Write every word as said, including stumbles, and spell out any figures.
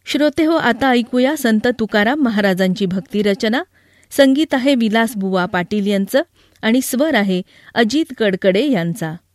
श्रोते हो, आता ऐकूया संत तुकाराम महाराजांची भक्तिरचना. संगीत आहे विलासबुवा पाटील यांचं आणि स्वर आहे अजित कडकडे यांचा.